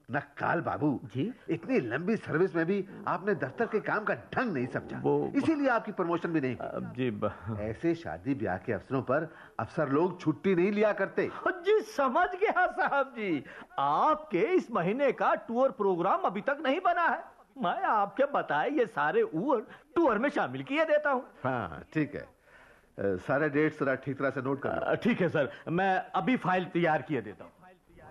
नक्काल बाबू जी, इतनी लंबी सर्विस में भी आपने दफ्तर के काम का ढंग नहीं समझा, इसीलिए आपकी प्रमोशन भी नहीं हुई। जी ऐसे शादी ब्याह के अवसरों पर अफसर लोग छुट्टी नहीं लिया करते। जी, समझ गया साहब जी। आपके इस महीने का टूर प्रोग्राम अभी तक नहीं बना है। मैं आपके बताए ये सारे टूर में शामिल किए देता हूँ। हाँ ठीक है, सारे डेट्स जरा ठीक तरह से नोट कर लो। ठीक है सर, मैं अभी फाइल तैयार किए देता हूँ।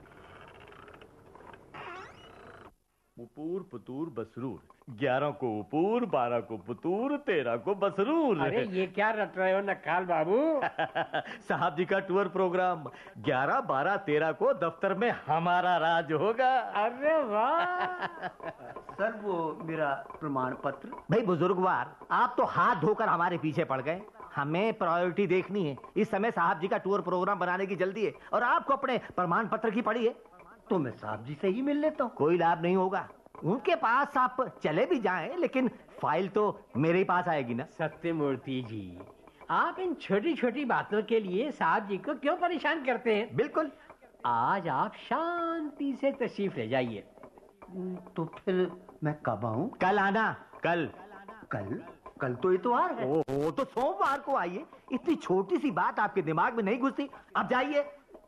उपूर पुतूर बसरूर, 11 को उपूर, 12 को पुतूर, 13 को बसरूर। अरे ये क्या रट रहे हो नक्काल बाबू? साहब जी का टूर प्रोग्राम 11, 12, 13 को दफ्तर में हमारा राज होगा। अरे वाह! सर वो मेरा प्रमाण पत्र। भाई बुजुर्गवार, आप तो हाथ धोकर हमारे पीछे पड़ गए। हमें प्रायोरिटी देखनी है। इस समय साहब जी का टूर प्रोग्राम बनाने की जल्दी है और आपको अपने प्रमाण पत्र की पड़ी है। तो मैं साहब जी से ही मिल लेता हूँ। कोई लाभ नहीं होगा। उनके पास आप चले भी जाएं, लेकिन फाइल तो मेरे ही पास आएगी ना। सत्यमूर्ति जी, आप इन छोटी छोटी बातों के लिए साहब जी को क्यों परेशान करते हैं? बिल्कुल। आज आप शांति से तशरीफ ले जाइए। तो फिर मैं कब आऊँ? कल आना। कल? कल तो इतवार है। ओहो, तो सोमवार को आइए। इतनी छोटी सी बात आपके दिमाग में नहीं घुसती। अब जाइए।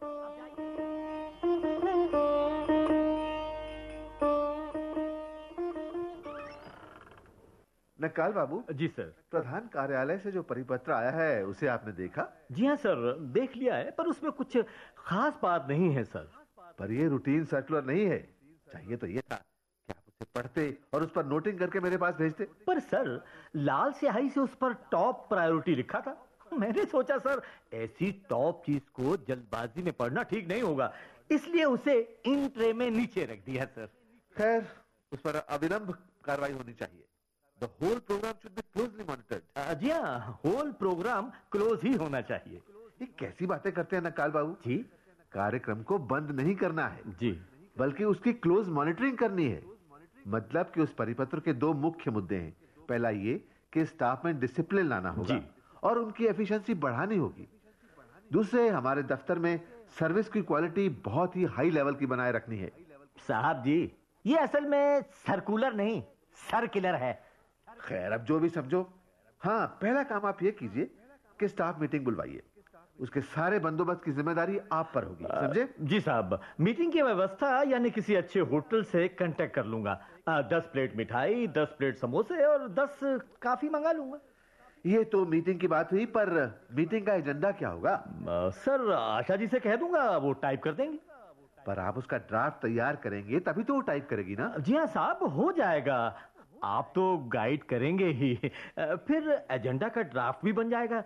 नक्काल बाबू। जी सर। प्रधान कार्यालय से जो परिपत्र आया है उसे आपने देखा? जी हाँ सर, देख लिया है, पर उसमें कुछ खास बात नहीं है सर। पर ये रूटीन सर्कुलर नहीं है। चाहिए तो ये था कि आप उसे पढ़ते और उस पर नोटिंग करके मेरे पास भेजते। पर सर, लाल स्याही से उस पर टॉप प्रायोरिटी लिखा था। मैंने सोचा सर, ऐसी टॉप चीज को जल्दबाजी में पढ़ना ठीक नहीं होगा, इसलिए उसे इन ट्रे में नीचे रख दिया सर। खैर, उस पर अविलंब कार्रवाई होनी चाहिए। The whole program should be closely monitored. जी हाँ, होल प्रोग्राम क्लोज ही होना चाहिए। ये कैसी बातें करते हैं नक्काल बाबू जी। कार्यक्रम को बंद नहीं करना है जी, बल्कि उसकी क्लोज मॉनिटरिंग करनी है। मतलब कि उस परिपत्र के दो मुख्य मुद्दे हैं। पहला ये कि स्टाफ में डिसिप्लिन लाना होगा जी। और उनकी एफिशिएंसी बढ़ानी होगी। दूसरे, हमारे दफ्तर में सर्विस की क्वालिटी बहुत ही हाई लेवल की बनाए रखनी है। साहब जी, ये असल में सर्कुलर नहीं, सर्कुलर है। खैर, अब जो भी समझो। हाँ, पहला काम आप ये कीजिए कि स्टाफ मीटिंग बुलवाइए। उसके सारे बंदोबस्त की जिम्मेदारी आप पर होगी, समझे? जी साहब, मीटिंग की व्यवस्था यानी किसी अच्छे होटल से कांटेक्ट कर लूंगा। 10 प्लेट मिठाई, 10 प्लेट समोसे और 10 काफी मंगा लूंगा। ये तो मीटिंग की बात हुई, पर मीटिंग का एजेंडा क्या होगा? सर, आशा जी से कह दूंगा, वो टाइप कर देंगे। पर आप उसका ड्राफ्ट तैयार करेंगे तभी तो वो टाइप करेगी ना। जी हाँ साहब, हो जाएगा। आप तो गाइड करेंगे ही, फिर एजेंडा का ड्राफ्ट भी बन जाएगा।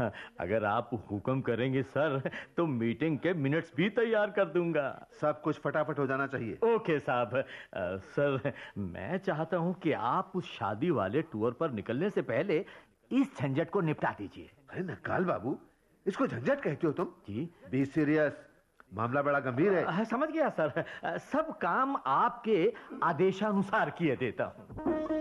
अगर आप हुक्म करेंगे सर, तो मीटिंग के मिनट्स भी तैयार कर दूंगा। सब कुछ फटाफट हो जाना चाहिए। ओके साहब। सर, मैं चाहता हूं कि आप उस शादी वाले टूर पर निकलने से पहले इस झंझट को निपटा दीजिए। अरे नक्काल बाबू, इसको झंझट कहते हो तुम? जी। बी सीरियस, मामला बड़ा गंभीर है। समझ गया सर, सब काम आपके आदेशानुसार किए देता हूं।